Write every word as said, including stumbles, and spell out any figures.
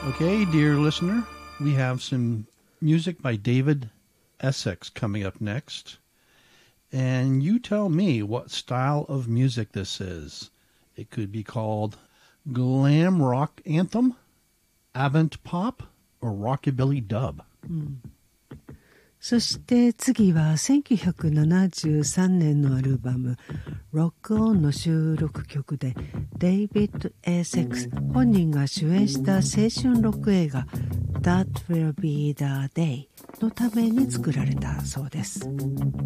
Okay, dear listener, we have some music by David Essex coming up next. And you tell me what style of music this is. It could be called glam rock anthem, avant pop, or rockabilly dub. そして次はせんきゅうひゃくななじゅうさんねんのアルバム「ロックオン」の収録曲でデイビッド・エセックス本人が主演した青春ロック映画「That Will Be the Day」のために作られたそうです。